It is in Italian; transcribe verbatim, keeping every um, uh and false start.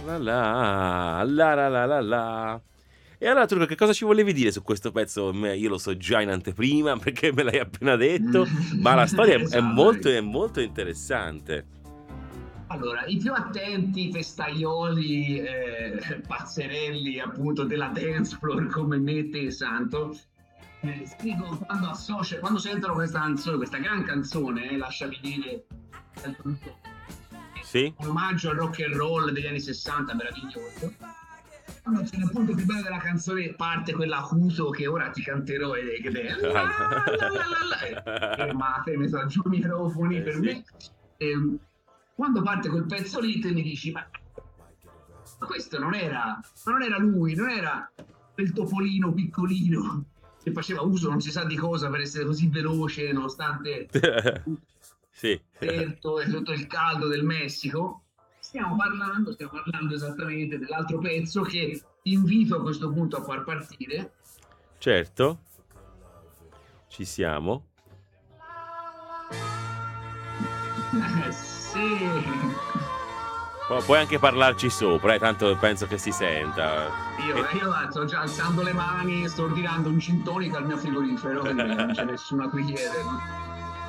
La la, la la la la la. E allora Turco, che cosa ci volevi dire su questo pezzo? Me- Io lo so già in anteprima perché me l'hai appena detto, ma la storia è, è Esatto. molto, è molto interessante. Allora, i più attenti festaioli, eh, pazzerelli appunto della dance floor come me e te, Santo, eh, spiego quando associa, quando sentono questa canzone, questa gran canzone, eh, lasciami dire, Sì? un omaggio al rock and roll degli anni sessanta, meraviglioso. Quando c'è il punto più bello della canzone, parte quella acuto che ora ti canterò ed è, ed è la, la, la, la, la, e fermate, mi sono giù i microfoni Eh per sì. me. E, quando parte quel pezzo lì, te mi dici, ma questo non era, non era lui, non era quel topolino piccolino che faceva uso non si sa di cosa per essere così veloce nonostante Sì. deserto e sotto il caldo del Messico. Stiamo parlando, stiamo parlando esattamente dell'altro pezzo che ti invito a questo punto a far partire. Certo, ci siamo. Eh, sì. Pu- puoi anche parlarci sopra, eh, tanto penso che si senta. Io, E- io sto già alzando le mani, sto ordinando un gin tonic al mio frigorifero, quindi non c'è nessuno a cui chiedere.